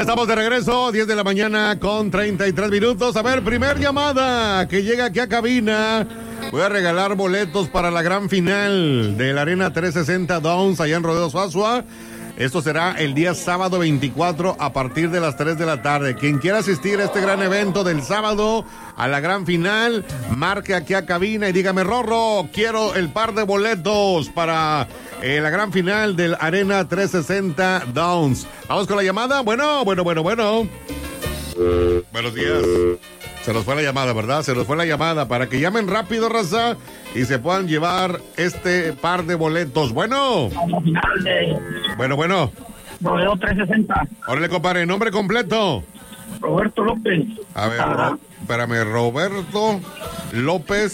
Ya estamos de regreso, 10 de la mañana con 33 minutos. A ver, primer llamada que llega aquí a cabina. Voy a regalar boletos para la gran final de la Arena 360 Downs allá en Rodeo Suazua. Esto será el día sábado 24 a partir de las 3 de la tarde. Quien quiera asistir a este gran evento del sábado a la gran final, marque aquí a cabina y dígame: Rorro, quiero el par de boletos para la gran final del Arena 360 Downs. Vamos con la llamada. Bueno. Buenos días. Se nos fue la llamada, ¿verdad? Se nos fue la llamada para que llamen rápido, raza, y se puedan llevar este par de boletos. Bueno. Bueno. Rodeo 360. Órale, compadre, nombre completo. Roberto López. A ver, espérame, Roberto López.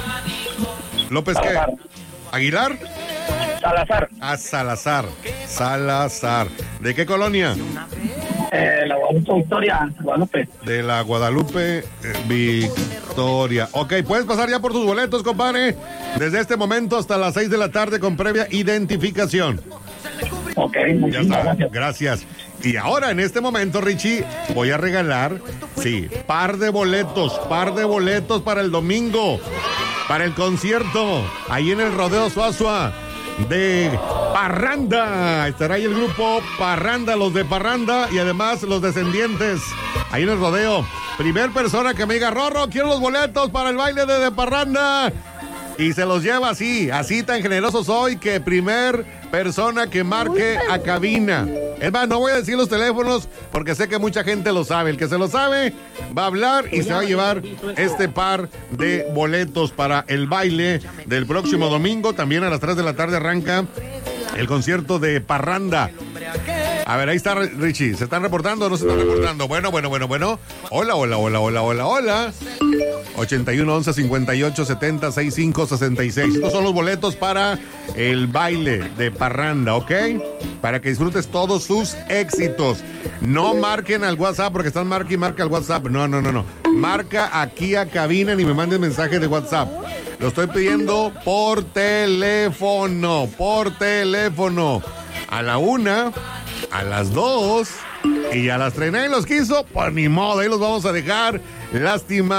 ¿López qué? Salazar. ¿Aguilar? Salazar. Ah, Salazar. ¿De qué colonia? La Guadalupe Victoria, Guadalupe. De la Guadalupe Victoria. Ok, puedes pasar ya por tus boletos, compadre. Desde este momento hasta las 6 de la tarde con previa identificación. Ok, Ya está, gracias. Y ahora, en este momento, Richie, voy a regalar, par de boletos para el domingo, para el concierto, ahí en el Rodeo Suazua de Parranda. Estará ahí el grupo Parranda, los de Parranda y además los descendientes, ahí en el rodeo. Primer persona que me diga: Rorro, quiero los boletos para el baile de Parranda, y se los lleva así tan generoso soy, que primer persona que marque a cabina. Es más, no voy a decir los teléfonos porque sé que mucha gente lo sabe. El que se lo sabe va a hablar y se va a llevar este par de boletos para el baile del próximo domingo. También a las 3 de la tarde arranca el concierto de Parranda. A ver, ahí está Richie. ¿Se están reportando o no se están reportando? Bueno. Hola. 81 11 58 70 65 66. Estos son los boletos para el baile de Parranda, ¿ok? Para que disfrutes todos sus éxitos. No marquen al WhatsApp porque están marca y marca al WhatsApp. No. Marca aquí a cabina ni me mandes mensaje de WhatsApp. Lo estoy pidiendo por teléfono. A la 1, a las 2 y a las 3. Nadie los quiso, pues ni modo, ahí los vamos a dejar. Lástima.